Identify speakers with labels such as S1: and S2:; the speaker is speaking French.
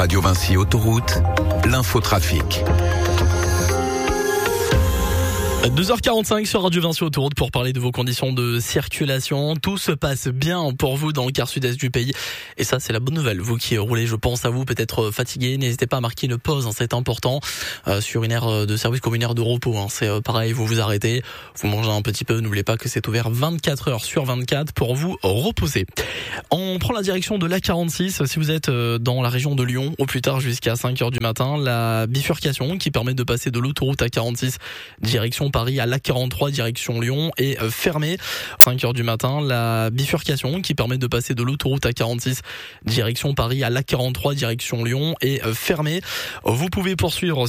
S1: Radio Vinci Autoroute, l'infotrafic.
S2: 2h45 sur Radio Vinci Autoroute pour parler de vos conditions de circulation. Tout se passe bien pour vous dans le quart sud-est du pays. Et ça, c'est la bonne nouvelle. Vous qui roulez, je pense à vous, peut-être fatigué, n'hésitez pas à marquer une pause, c'est important, sur une aire de service comme une aire de repos. C'est pareil, vous vous arrêtez, vous mangez un petit peu. N'oubliez pas que c'est ouvert 24 heures sur 24 pour vous reposer. On prend la direction de l'A46. Si vous êtes dans la région de Lyon, au plus tard jusqu'à 5h du matin, la bifurcation qui permet de passer de l'autoroute A46 direction Paris à l'A43 direction Lyon est fermée. 5h du matin, la bifurcation qui permet de passer de l'autoroute A46 direction Paris à l'A43 direction Lyon est fermée. Vous pouvez poursuivre